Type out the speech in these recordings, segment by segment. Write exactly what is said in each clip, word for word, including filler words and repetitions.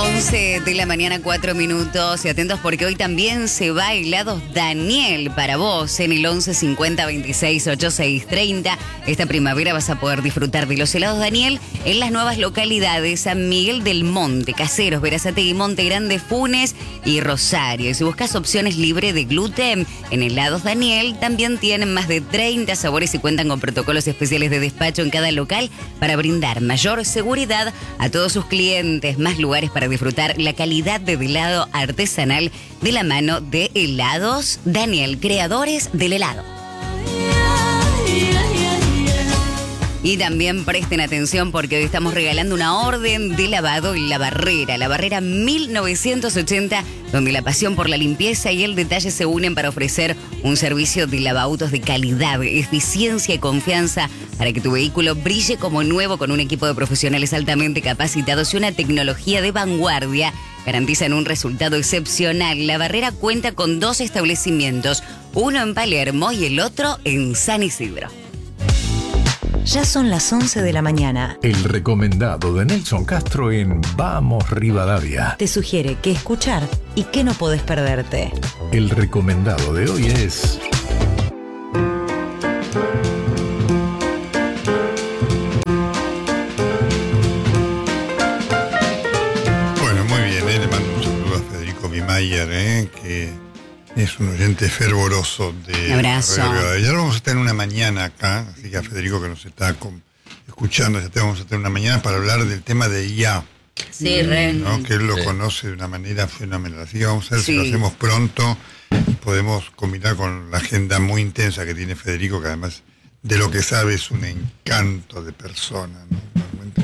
once de la mañana, cuatro minutos. Y atentos porque hoy también se va a Helados Daniel para vos en el once cincuenta veintiséis ochenta y seis treinta. Esta primavera vas a poder disfrutar de los helados Daniel en las nuevas localidades San Miguel del Monte, Caseros, Berazategui, Monte Grande, Funes y Rosario. Y si buscas opciones libres de gluten, en Helados Daniel también tienen más de treinta sabores y cuentan con protocolos especiales de despacho en cada local para brindar mayor seguridad a todos sus clientes. Más lugares para disfrutar la calidad de helado artesanal de la mano de Helados Daniel, creadores del helado. Y también presten atención porque hoy estamos regalando una orden de lavado en La Barrera, La Barrera mil novecientos ochenta, donde la pasión por la limpieza y el detalle se unen para ofrecer un servicio de lavautos de calidad, eficiencia y confianza para que tu vehículo brille como nuevo con un equipo de profesionales altamente capacitados y una tecnología de vanguardia. Garantizan un resultado excepcional. La Barrera cuenta con dos establecimientos, uno en Palermo y el otro en San Isidro. Ya son las once de la mañana. El recomendado de Nelson Castro en Vamos Rivadavia. Te sugiere qué escuchar y qué no podés perderte. El recomendado de hoy es... Bueno, muy bien, ¿eh? Le mando un saludo a Federico Bimayer, ¿eh? que es un oyente fervoroso de... Un abrazo. Ya vamos a estar una mañana acá, así que a Federico que nos está con, escuchando, ya te vamos a tener una mañana para hablar del tema de I A. Sí, re. ¿no? Que él lo Sí. conoce de una manera fenomenal. Así que vamos a ver Sí. si lo hacemos pronto y podemos combinar con la agenda muy intensa que tiene Federico, que además de lo que sabe es un encanto de persona, ¿no? Realmente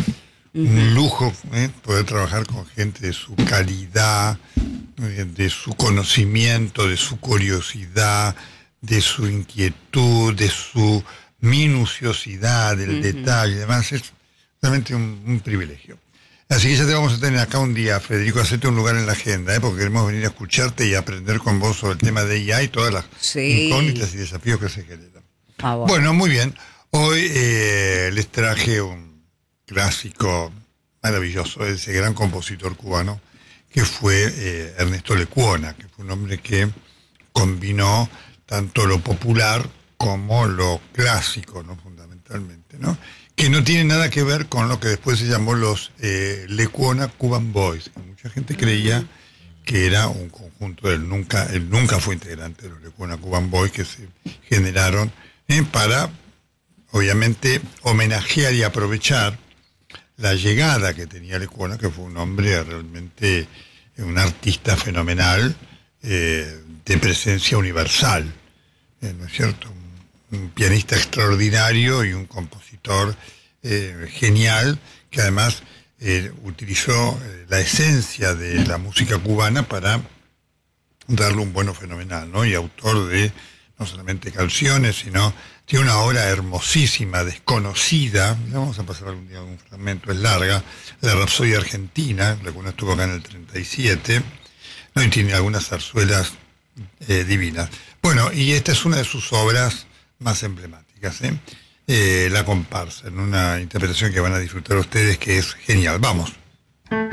un lujo, ¿eh? Poder trabajar con gente de su calidad, de su conocimiento, de su curiosidad, de su inquietud, de su minuciosidad, del uh-huh. detalle, además es realmente un, un privilegio. Así que ya te vamos a tener acá un día, Federico, hacerte un lugar en la agenda, ¿eh? Porque queremos venir a escucharte y aprender con vos sobre el tema de I A y todas las sí. incógnitas y desafíos que se generan. Ah, bueno. bueno, muy bien. Hoy eh, les traje un clásico maravilloso de ese gran compositor cubano que fue eh, Ernesto Lecuona, que fue un hombre que combinó tanto lo popular como lo clásico, ¿no? Fundamentalmente, ¿no? Que no tiene nada que ver con lo que después se llamó los eh, Lecuona Cuban Boys. Mucha gente creía que era un conjunto, él nunca, él nunca fue integrante de los Lecuona Cuban Boys que se generaron eh, para, obviamente, homenajear y aprovechar la llegada que tenía Lecuona, que fue un hombre realmente, un artista fenomenal, eh, de presencia universal, eh, ¿no es cierto? Un, un pianista extraordinario y un compositor eh, genial, que además eh, utilizó eh, la esencia de la música cubana para darle un vuelo fenomenal, ¿no? Y autor de no solamente canciones, sino tiene una obra hermosísima, desconocida, vamos a pasar algún día un fragmento, es larga, la Rapsodia Argentina, la cual estuvo acá en el treinta y siete, ¿no? Y tiene algunas zarzuelas eh, divinas. Bueno, y esta es una de sus obras más emblemáticas, ¿eh? Eh, La comparsa, en una interpretación que van a disfrutar ustedes, que es genial. Vamos.